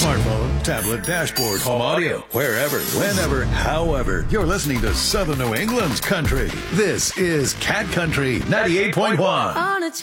smartphone, tablet, dashboard, home audio, wherever, whenever, however. You're listening to Southern New England's country. This is Cat Country 98.1.